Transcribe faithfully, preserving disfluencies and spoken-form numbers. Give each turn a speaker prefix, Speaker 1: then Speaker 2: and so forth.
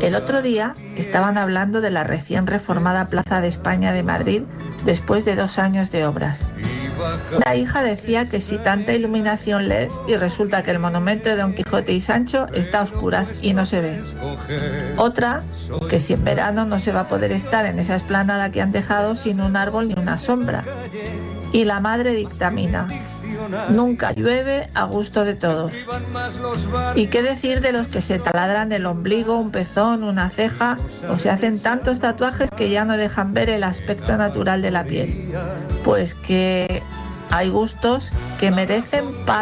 Speaker 1: El otro día estaban hablando de la recién reformada Plaza de España de Madrid después de dos años de obras. Una hija decía que si tanta iluminación L E D y resulta que el monumento de Don Quijote y Sancho está a oscuras y no se ve. Otra, que si en verano no se va a poder estar en esa explanada que han dejado sin un árbol ni una sombra. Y la madre dictamina: nunca llueve a gusto de todos. ¿Y qué decir de los que se taladran el ombligo, un pezón, una ceja, o se hacen tantos tatuajes que ya no dejan ver el aspecto natural de la piel? Pues que hay gustos que merecen